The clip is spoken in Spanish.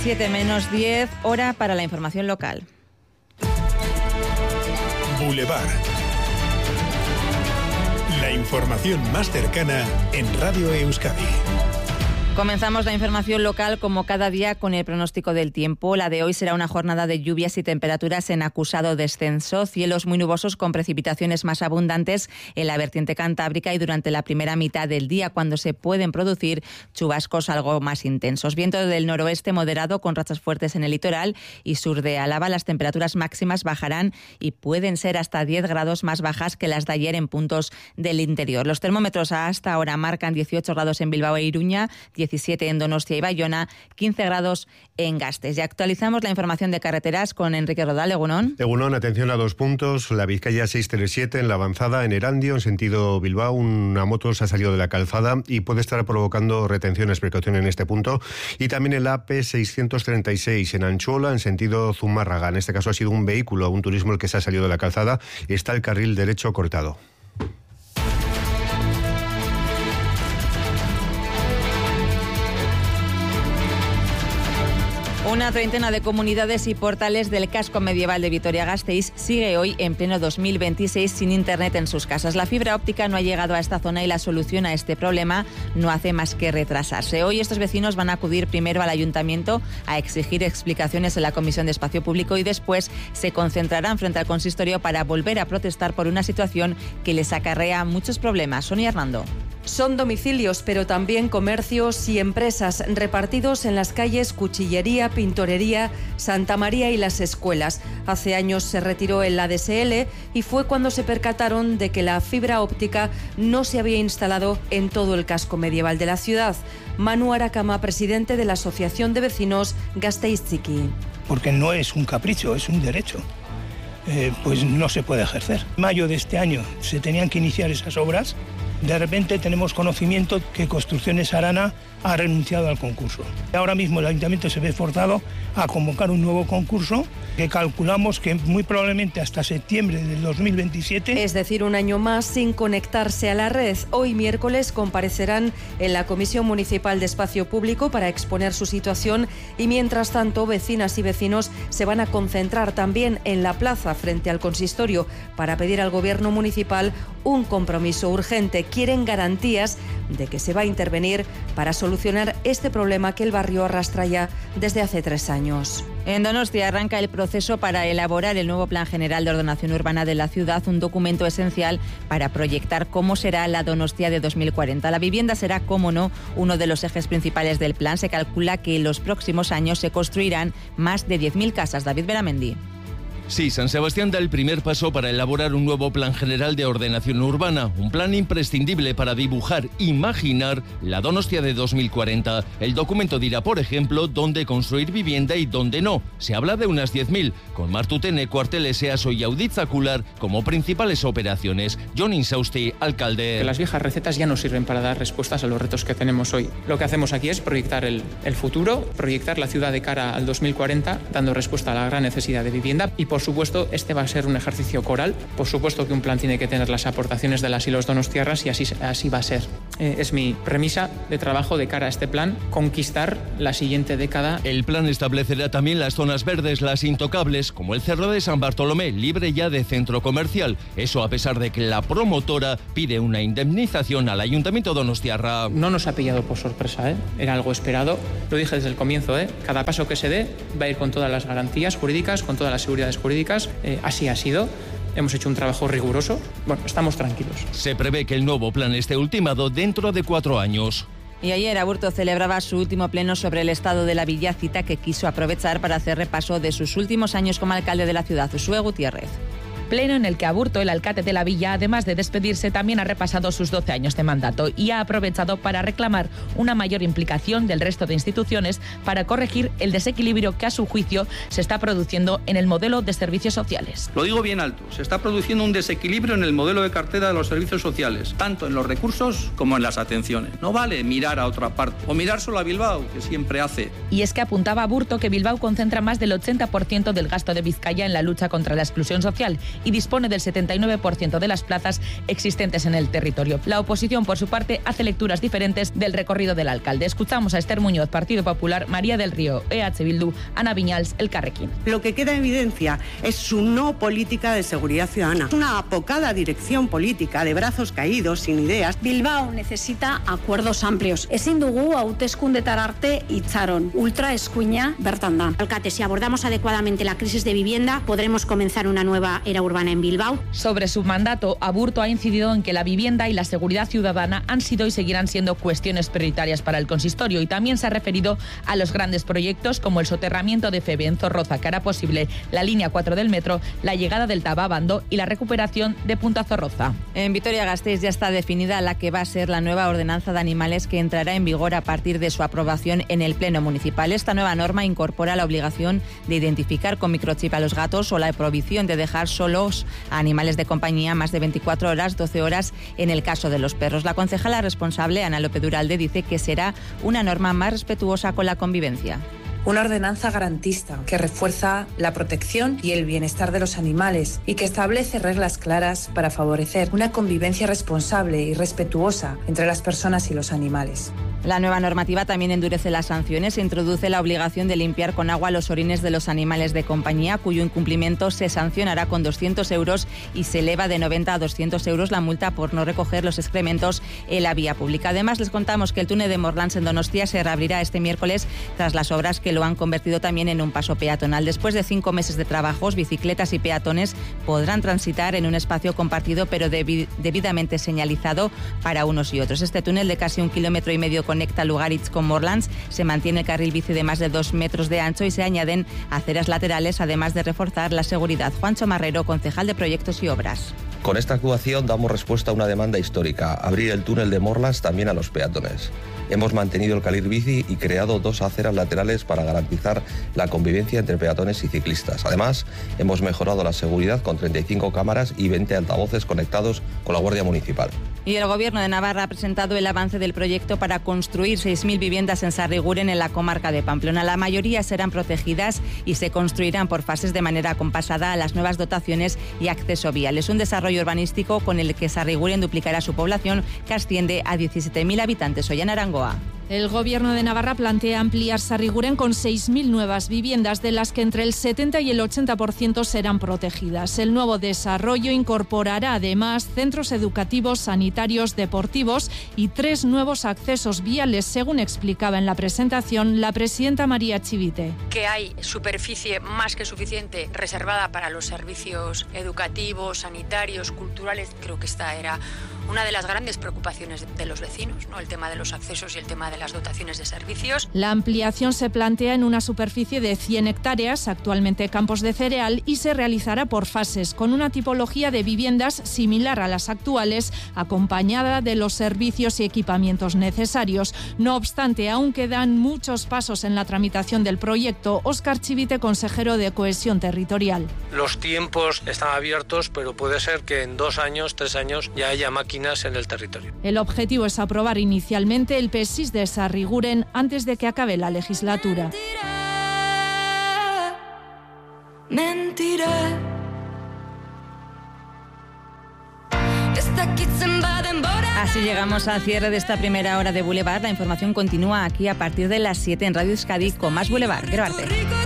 7 menos 10, hora para la información local. Boulevard. La información más cercana en Radio Euskadi. Comenzamos la información local como cada día con el pronóstico del tiempo. La de hoy será una jornada de lluvias y temperaturas en acusado descenso, cielos muy nubosos con precipitaciones más abundantes en la vertiente cantábrica y durante la primera mitad del día, cuando se pueden producir chubascos algo más intensos. Viento del noroeste moderado con rachas fuertes en el litoral y sur de Álava. Las temperaturas máximas bajarán y pueden ser hasta 10 grados más bajas que las de ayer en puntos del interior. Los termómetros hasta ahora marcan 18 grados en Bilbao e Iruña, 17 en Donostia y Bayona, 15 grados en Gasteiz. Y actualizamos la información de carreteras con Enrique Rodal. Egunon. Egunon, atención a 2 puntos. La Vizcaya 637 en la avanzada en Erandio, en sentido Bilbao. Una moto se ha salido de la calzada y puede estar provocando retenciones, precaución en este punto. Y también el AP 636 en Anchuola, en sentido Zumárraga. En este caso ha sido un vehículo, un turismo el que se ha salido de la calzada. Está el carril derecho cortado. Una treintena de comunidades y portales del casco medieval de Vitoria-Gasteiz sigue hoy en pleno 2026 sin internet en sus casas. La fibra óptica no ha llegado a esta zona y la solución a este problema no hace más que retrasarse. Hoy estos vecinos van a acudir primero al ayuntamiento a exigir explicaciones en la Comisión de Espacio Público y después se concentrarán frente al consistorio para volver a protestar por una situación que les acarrea muchos problemas. Sonia Hernando. Son domicilios, pero también comercios y empresas repartidos en las calles Cuchillería, Pintorería, Santa María y las escuelas. Hace años se retiró el ADSL y fue cuando se percataron de que la fibra óptica no se había instalado en todo el casco medieval de la ciudad. Manu Aracama, presidente de la Asociación de Vecinos Gasteiz Txiki. Porque no es un capricho, es un derecho. Pues no se puede ejercer. En mayo de este año se tenían que iniciar esas obras. De repente tenemos conocimiento que Construcciones Arana ha renunciado al concurso. Ahora mismo el ayuntamiento se ve forzado a convocar un nuevo concurso que calculamos que muy probablemente hasta septiembre del 2027. Es decir, un año más sin conectarse a la red. Hoy miércoles comparecerán en la Comisión Municipal de Espacio Público para exponer su situación y mientras tanto vecinas y vecinos se van a concentrar también en la plaza frente al consistorio para pedir al gobierno municipal un compromiso urgente. Quieren garantías de que se va a intervenir para solucionar este problema que el barrio arrastra ya desde hace 3 años. En Donostia arranca el proceso para elaborar el nuevo Plan General de Ordenación Urbana de la ciudad, un documento esencial para proyectar cómo será la Donostia de 2040. La vivienda será, cómo no, uno de los ejes principales del plan. Se calcula que en los próximos años se construirán más de 10.000 casas. David Beramendi. Sí, San Sebastián da el primer paso para elaborar un nuevo Plan General de Ordenación Urbana, un plan imprescindible para dibujar, imaginar la Donostia de 2040. El documento dirá, por ejemplo, dónde construir vivienda y dónde no. Se habla de unas 10.000, con Martutene, Cuarteles, EASO y Auditzacular como principales operaciones. Jon Insausti, alcalde. Que las viejas recetas ya no sirven para dar respuestas a los retos que tenemos hoy. Lo que hacemos aquí es proyectar el futuro, proyectar la ciudad de cara al 2040, dando respuesta a la gran necesidad de vivienda y, por supuesto, este va a ser un ejercicio coral. Por supuesto que un plan tiene que tener las aportaciones de las y los donostiarras y así va a ser. Es mi premisa de trabajo de cara a este plan, conquistar la siguiente década. El plan establecerá también las zonas verdes, las intocables, como el Cerro de San Bartolomé, libre ya de centro comercial. Eso a pesar de que la promotora pide una indemnización al Ayuntamiento donostiarra. No nos ha pillado por sorpresa, era algo esperado. Lo dije desde el comienzo, cada paso que se dé va a ir con todas las garantías jurídicas, con todas las seguridades jurídicas. Así ha sido. Hemos hecho un trabajo riguroso. Bueno, estamos tranquilos. Se prevé que el nuevo plan esté ultimado dentro de 4 años. Y ayer Aburto celebraba su último pleno sobre el estado de la villa, cita que quiso aprovechar para hacer repaso de sus últimos años como alcalde de la ciudad. Josué Gutiérrez. Pleno en el que Aburto, el alcalde de la villa, además de despedirse, también ha repasado sus 12 años de mandato y ha aprovechado para reclamar una mayor implicación del resto de instituciones para corregir el desequilibrio que a su juicio se está produciendo en el modelo de servicios sociales. Lo digo bien alto, se está produciendo un desequilibrio en el modelo de cartera de los servicios sociales, tanto en los recursos como en las atenciones. No vale mirar a otra parte o mirar solo a Bilbao, que siempre hace. Y es que apuntaba Aburto que Bilbao concentra más del 80% del gasto de Vizcaya en la lucha contra la exclusión social y dispone del 79% de las plazas existentes en el territorio. La oposición, por su parte, hace lecturas diferentes del recorrido del alcalde. Escuchamos a Esther Muñoz, Partido Popular, María del Río, EH Bildu, Ana Viñals, Elkarrekin. Lo que queda en evidencia es su no política de seguridad ciudadana. Una apocada dirección política de brazos caídos, sin ideas. Bilbao necesita acuerdos amplios. Ezin dugu hauteskundetara arte itxaron. Ultra eskuina bertan da. Alcate, si abordamos adecuadamente la crisis de vivienda, podremos comenzar una nueva era urbana en Bilbao. Sobre su mandato, Aburto ha incidido en que la vivienda y la seguridad ciudadana han sido y seguirán siendo cuestiones prioritarias para el consistorio, y también se ha referido a los grandes proyectos como el soterramiento de Feve en Zorroza, que hará posible la línea 4 del metro, la llegada del TAV a Abando y la recuperación de Punta Zorroza. En Vitoria-Gasteiz ya está definida la que va a ser la nueva ordenanza de animales que entrará en vigor a partir de su aprobación en el Pleno Municipal. Esta nueva norma incorpora la obligación de identificar con microchip a los gatos o la prohibición de dejar solos a animales de compañía más de 24 horas, 12 horas en el caso de los perros. La concejala responsable, Ana López Duralde, dice que será una norma más respetuosa con la convivencia. Una ordenanza garantista que refuerza la protección y el bienestar de los animales y que establece reglas claras para favorecer una convivencia responsable y respetuosa entre las personas y los animales. La nueva normativa también endurece las sanciones e introduce la obligación de limpiar con agua los orines de los animales de compañía, cuyo incumplimiento se sancionará con 200 euros y se eleva de 90 a 200 euros la multa por no recoger los excrementos en la vía pública. Además, les contamos que el túnel de Morlans en Donostia se reabrirá este miércoles tras las obras que lo han convertido también en un paso peatonal. Después de 5 meses de trabajos, bicicletas y peatones podrán transitar en un espacio compartido pero debidamente señalizado para unos y otros. Este túnel de casi 1,5 kilómetros conecta Lugaritz con Morlans. Se mantiene el carril bici de más de 2 metros de ancho y se añaden aceras laterales, además de reforzar la seguridad. Juancho Marrero, concejal de Proyectos y Obras. Con esta actuación damos respuesta a una demanda histórica, abrir el túnel de Morlans también a los peatones. Hemos mantenido el carril bici y creado 2 aceras laterales para garantizar la convivencia entre peatones y ciclistas. Además, hemos mejorado la seguridad con 35 cámaras y 20 altavoces conectados con la Guardia Municipal. Y el Gobierno de Navarra ha presentado el avance del proyecto para construir 6.000 viviendas en Sarriguren, en la comarca de Pamplona. La mayoría serán protegidas y se construirán por fases de manera acompasada a las nuevas dotaciones y acceso vial. Es un desarrollo urbanístico con el que Sarriguren duplicará su población, que asciende a 17.000 habitantes. Hoy en Arangoa. El Gobierno de Navarra plantea ampliar Sarriguren con 6.000 nuevas viviendas, de las que entre el 70 y el 80% serán protegidas. El nuevo desarrollo incorporará además centros educativos, sanitarios, deportivos y 3 nuevos accesos viales, según explicaba en la presentación la presidenta María Chivite. Que hay superficie más que suficiente reservada para los servicios educativos, sanitarios, culturales. Creo que esta era una de las grandes preocupaciones de los vecinos, ¿no? El tema de los accesos y el tema de las dotaciones de servicios. La ampliación se plantea en una superficie de 100 hectáreas, actualmente campos de cereal, y se realizará por fases, con una tipología de viviendas similar a las actuales, acompañada de los servicios y equipamientos necesarios. No obstante, aún quedan muchos pasos en la tramitación del proyecto. Óscar Chivite, consejero de Cohesión Territorial. Los tiempos están abiertos, pero puede ser que en 2 años, 3 años ya haya máquinas en el territorio. El objetivo es aprobar inicialmente el PESIS de Sarriguren antes de que acabe la legislatura. Mentira. Así llegamos al cierre de esta primera hora de Boulevard. La información continúa aquí a partir de las 7 en Radio Euskadi con más Boulevard. Quiero arte.